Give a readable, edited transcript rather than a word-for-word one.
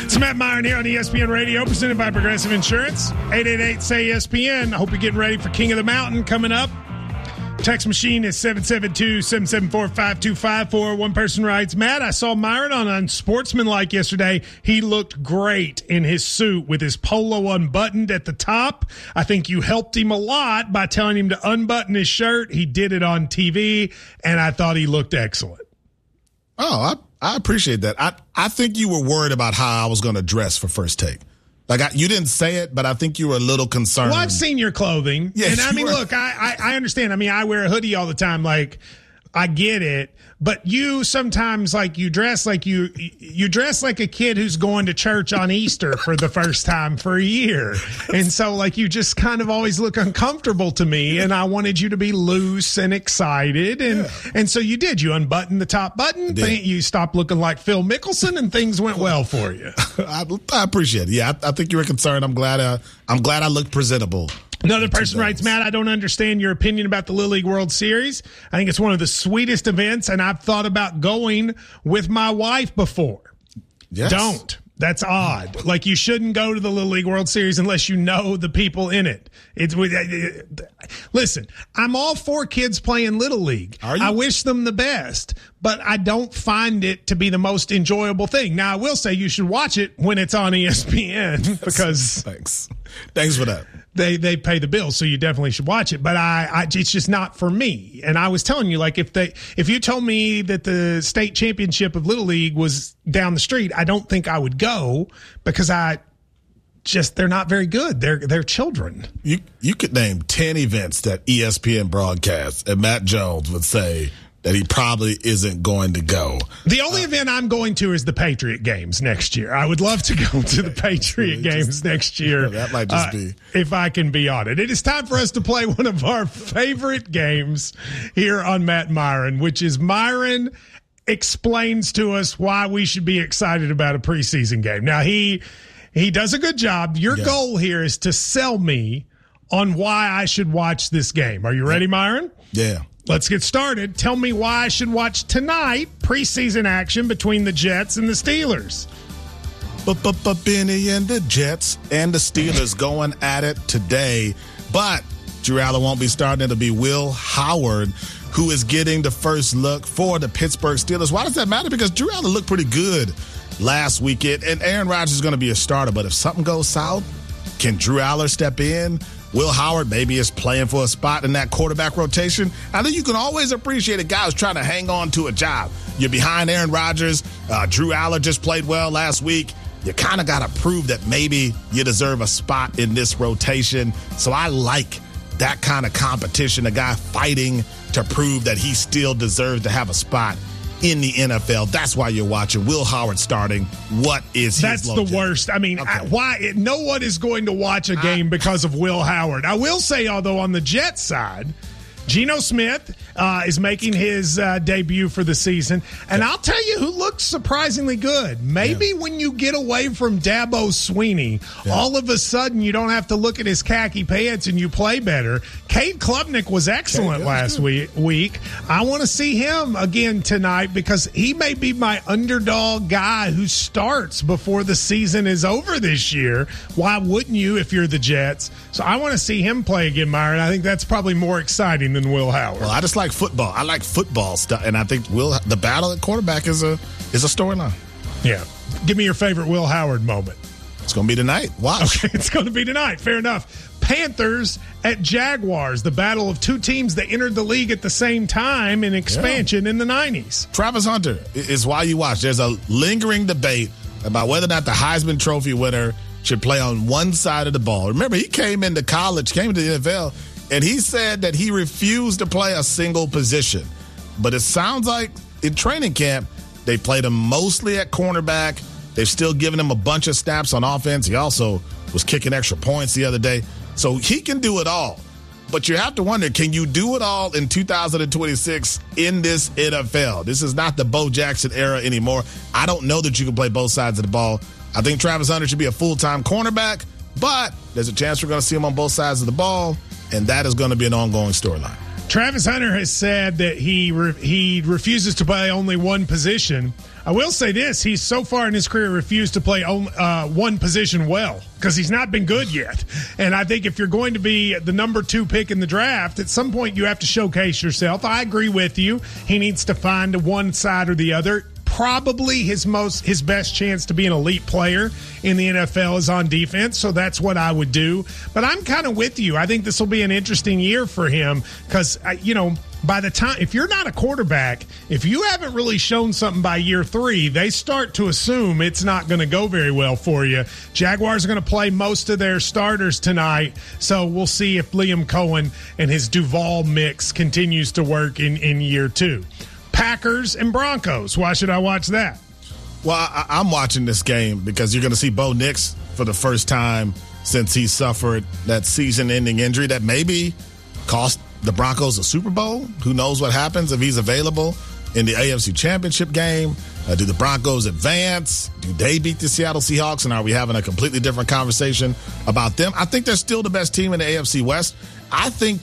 It's Matt Myron here on ESPN Radio, presented by Progressive Insurance. 888-SAY-ESPN. I hope you're getting ready for King of the Mountain coming up. Text machine is 772-774-5254. One person writes, Matt, I saw Myron on Unsportsmanlike yesterday. He looked great in his suit with his polo unbuttoned at the top. I think you helped him a lot by telling him to unbutton his shirt. He did it on TV, and I thought he looked excellent. Oh, I appreciate that. I think you were worried about how I was going to dress for First Take. You didn't say it, but I think you were a little concerned. Well, I've seen your clothing. Yes, and I mean, look, I understand. I mean, I wear a hoodie all the time. I get it. But you sometimes, you dress like you dress like a kid who's going to church on Easter for the first time for a year. And so, you just kind of always look uncomfortable to me. And I wanted you to be loose and excited. And so you did. You unbuttoned the top button. You stopped looking like Phil Mickelson, and things went well for you. I appreciate it. Yeah, I think you were concerned. I'm glad I looked presentable. Another person writes, Matt, I don't understand your opinion about the Little League World Series. I think it's one of the sweetest events, and I've thought about going with my wife before. Yes. Don't. That's odd. You shouldn't go to the Little League World Series unless you know the people in it. Listen, I'm all for kids playing Little League. Are you? I wish them the best, but I don't find it to be the most enjoyable thing. Now, I will say you should watch it when it's on ESPN because Thanks for that. They pay the bills, so you definitely should watch it. But it's just not for me. And I was telling you, if you told me that the state championship of Little League was down the street, I don't think I would go because they're not very good. They're children. You could name 10 events that ESPN broadcasts, and Matt Jones would say that he probably isn't going to go. The only event I'm going to is the Patriot Games next year. I would love to go to the Patriot Games next year. That might just be. If I can be on it. It is time for us to play one of our favorite games here on Matt Myron, which is Myron explains to us why we should be excited about a preseason game. Now, he does a good job. Your goal here is to sell me on why I should watch this game. Are you ready, Myron? Yeah. Let's get started. Tell me why I should watch tonight preseason action between the Jets and the Steelers. Benny and the Jets and the Steelers going at it today. But Drew Allen won't be starting. It'll be Will Howard who is getting the first look for the Pittsburgh Steelers. Why does that matter? Because Drew Allen looked pretty good last weekend, and Aaron Rodgers is going to be a starter. But if something goes south, can Drew Allen step in? Will Howard maybe is playing for a spot in that quarterback rotation. I think you can always appreciate a guy who's trying to hang on to a job. You're behind Aaron Rodgers. Drew Allen just played well last week. You kind of got to prove that maybe you deserve a spot in this rotation. So I like that kind of competition, a guy fighting to prove that he still deserves to have a spot in the NFL. That's why you're watching Will Howard starting. What is his That's longevity? The worst. I mean, why? No one is going to watch a game because of Will Howard. I will say, although on the Jets side, Geno Smith is making his debut for the season. And I'll tell you who looks surprisingly good. Maybe when you get away from Dabo Swinney, all of a sudden you don't have to look at his khaki pants and you play better. Cade Klubnik was excellent last week. I want to see him again tonight because he may be my underdog guy who starts before the season is over this year. Why wouldn't you if you're the Jets? So I want to see him play again, Myron. I think that's probably more exciting than Will Howard. Well, I just like football. I like football stuff, and I think the battle at quarterback is a storyline. Yeah. Give me your favorite Will Howard moment. It's going to be tonight. Watch. Okay, it's going to be tonight. Fair enough. Panthers at Jaguars, the battle of two teams that entered the league at the same time in expansion in the 90s. Travis Hunter is why you watch. There's a lingering debate about whether or not the Heisman Trophy winner should play on one side of the ball. Remember, he came into college, came to the NFL, and he said that he refused to play a single position. But it sounds like in training camp, they played him mostly at cornerback. They've still given him a bunch of snaps on offense. He also was kicking extra points the other day. So he can do it all. But you have to wonder, can you do it all in 2026 in this NFL? This is not the Bo Jackson era anymore. I don't know that you can play both sides of the ball. I think Travis Hunter should be a full-time cornerback, but there's a chance we're going to see him on both sides of the ball, and that is going to be an ongoing storyline. Travis Hunter has said that he refuses to play only one position. I will say this: he's so far in his career refused to play one position well because he's not been good yet. And I think if you're going to be the number 2 pick in the draft, at some point you have to showcase yourself. I agree with you. He needs to find one side or the other. Probably his best chance to be an elite player in the NFL is on defense, so that's what I would do. But I'm kind of with you. I think this will be an interesting year for him because, by the time, if you're not a quarterback, if you haven't really shown something by year 3, they start to assume it's not going to go very well for you. Jaguars are going to play most of their starters tonight, so we'll see if Liam Cohen and his Duval mix continues to work in year 2. Packers and Broncos. Why should I watch that? Well, I'm watching this game because you're going to see Bo Nix for the first time since he suffered that season-ending injury that maybe cost the Broncos a Super Bowl. Who knows what happens if he's available in the AFC Championship game? Do the Broncos advance? Do they beat the Seattle Seahawks? And are we having a completely different conversation about them? I think they're still the best team in the AFC West. I think